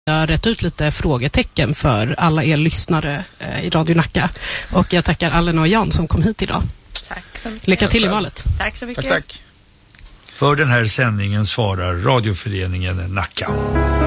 Jag har rätt ut lite frågetecken för alla er lyssnare i Radio Nacka. Och jag tackar Allen och Jan som kom hit idag. Tack så mycket. Lycka till i valet. Tack så mycket. Tack. För den här sändningen svarar Radioföreningen Nacka.